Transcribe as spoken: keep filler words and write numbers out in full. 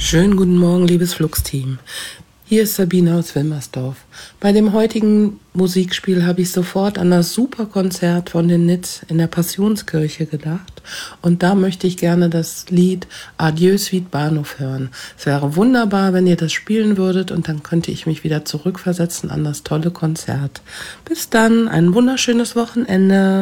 Schönen guten Morgen, liebes Flux-Team. Hier ist Sabine aus Wilmersdorf. Bei dem heutigen Musikspiel habe ich sofort an das Superkonzert von den Nits in der Passionskirche gedacht. Und da möchte ich gerne das Lied Adieu Sweet Bahnhof hören. Es wäre wunderbar, wenn ihr das spielen würdet und dann könnte ich mich wieder zurückversetzen an das tolle Konzert. Bis dann, ein wunderschönes Wochenende.